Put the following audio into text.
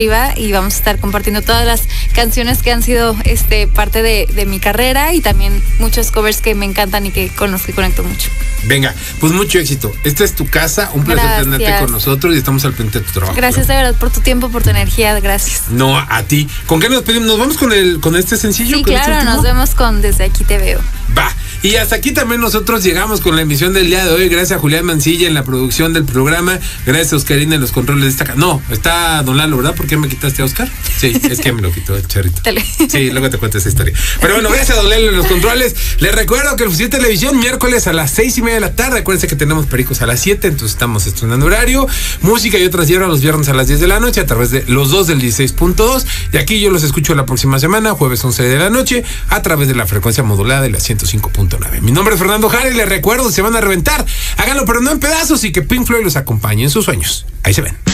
y vamos a estar compartiendo todas las canciones que han sido parte de mi carrera y también muchos covers que me encantan y con los que conecto mucho. Venga, pues mucho éxito. Esta es tu casa, un placer tenerte con nosotros y estamos al pendiente de tu trabajo. Gracias de verdad por tu tiempo, por tu energía, gracias. No, a ti. ¿Con qué nos despedimos? ¿Nos vamos con este sencillo? Sí, claro, nos vemos con Desde Aquí Te Veo. Va. Y hasta aquí también nosotros llegamos con la emisión del día de hoy. Gracias a Julián Mancilla en la producción del programa. Gracias a Oscarina en los controles de esta casa. No, está Don Lalo, ¿verdad? ¿Por qué me quitaste a Oscar? Sí, es que me lo quitó el charrito. Sí, luego te cuento esa historia. Pero bueno, gracias a Don Lalo en los controles. Les recuerdo que el Fusil Televisión, miércoles a las 6:30 de la tarde. Acuérdense que tenemos Pericos a las 7, entonces estamos estrenando horario. Música y otras hierbas los viernes a las 10 de la noche a través de los dos del 16.2. Y aquí yo los escucho la próxima semana, jueves 11 de la noche, a través de la frecuencia modulada de la 105.9. Mi nombre es Fernando Jara y les recuerdo, se van a reventar. Háganlo, pero no en pedazos, y que Pink Floyd los acompañe en sus sueños. Ahí se ven.